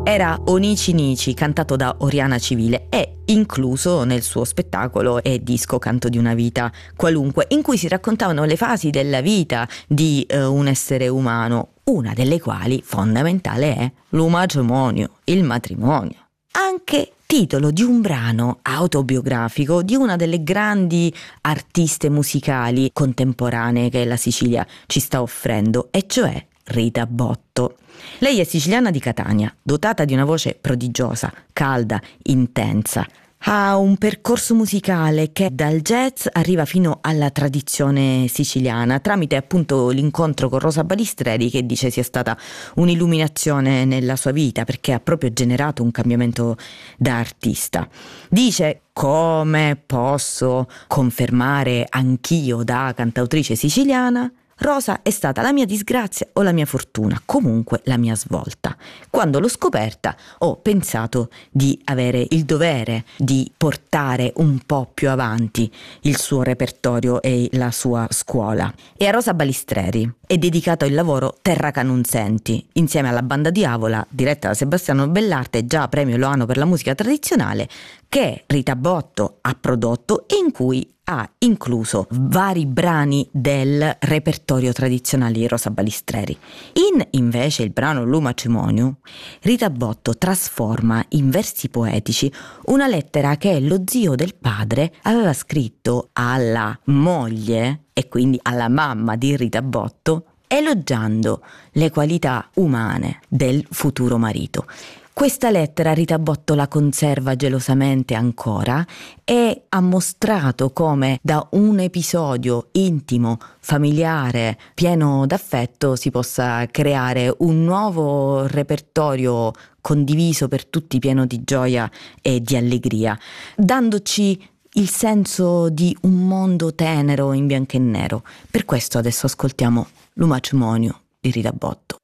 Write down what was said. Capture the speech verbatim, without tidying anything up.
Era Onici Nici, cantato da Oriana Civile e incluso nel suo spettacolo e disco Canto di una vita qualunque, in cui si raccontavano le fasi della vita di eh, un essere umano, una delle quali fondamentale è l'umatrimonio, il matrimonio. Anche titolo di un brano autobiografico di una delle grandi artiste musicali contemporanee che la Sicilia ci sta offrendo, e cioè Rita Botto. Lei è siciliana di Catania, dotata di una voce prodigiosa, calda, intensa. Ha un percorso musicale che dal jazz arriva fino alla tradizione siciliana, tramite appunto l'incontro con Rosa Balistreri, che dice sia stata un'illuminazione nella sua vita perché ha proprio generato un cambiamento da artista. Dice: come posso confermare anch'io da cantautrice siciliana, Rosa è stata la mia disgrazia o la mia fortuna, comunque la mia svolta. Quando l'ho scoperta ho pensato di avere il dovere di portare un po' più avanti il suo repertorio e la sua scuola. E a Rosa Balistreri è dedicato il lavoro Terra ca nun senti, insieme alla Banda Diavola, diretta da Sebastiano Bellarte, già premio Loano per la musica tradizionale, che Rita Botto ha prodotto e in cui ha incluso vari brani del repertorio tradizionale di Rosa Balistreri. In invece il brano L'umatrimonio, Rita Botto trasforma in versi poetici una lettera che lo zio del padre aveva scritto alla moglie e quindi alla mamma di Rita Botto, elogiando le qualità umane del futuro marito. Questa lettera Rita Botto la conserva gelosamente ancora e ha mostrato come da un episodio intimo, familiare, pieno d'affetto si possa creare un nuovo repertorio condiviso per tutti, pieno di gioia e di allegria, dandoci il senso di un mondo tenero in bianco e nero. Per questo adesso ascoltiamo L'umatrimonio di Rita Botto.